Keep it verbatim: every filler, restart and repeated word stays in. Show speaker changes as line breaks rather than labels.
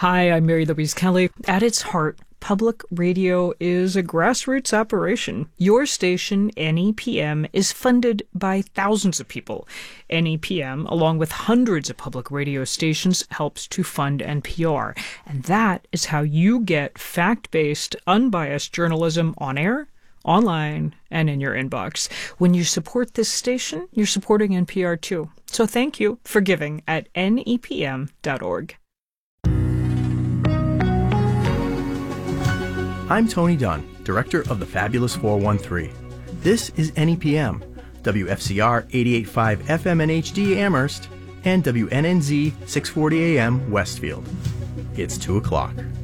Hi, I'm Mary Louise Kelly. At its heart, public radio is a grassroots operation. Your station, N E P M, is funded by thousands of people. N E P M, along with hundreds of public radio stations, helps to fund N P R. And that is how you get fact-based, unbiased journalism on air, online, and in your inbox. When you support this station, you're supporting N P R too. So thank you for giving at N E P M dot org.
I'm Tony Dunn, director of the Fabulous four one three. This is N E P M, W F C R eighty-eight point five F M and H D Amherst, and W N N Z six forty A M Westfield. It's two o'clock.